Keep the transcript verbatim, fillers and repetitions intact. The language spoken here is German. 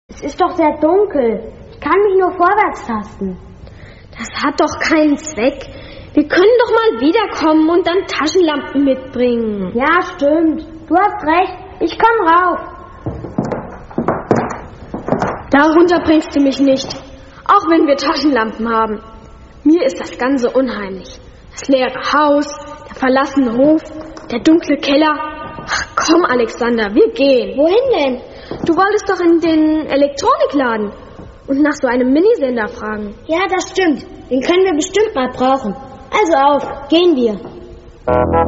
Es ist doch sehr dunkel. Ich kann mich nur vorwärts tasten. Das hat doch keinen Zweck. Wir können doch mal wiederkommen und dann Taschenlampen mitbringen. Ja, stimmt. Du hast recht. Ich komm rauf. Darunter bringst du mich nicht. Auch wenn wir Taschenlampen haben. Mir ist das Ganze unheimlich. Das leere Haus, der verlassene Hof, der dunkle Keller. Ach komm, Alexander, wir gehen. Wohin denn? Du wolltest doch in den Elektronikladen und nach so einem Minisender fragen. Ja, das stimmt. Den können wir bestimmt mal brauchen. Also auf, gehen wir.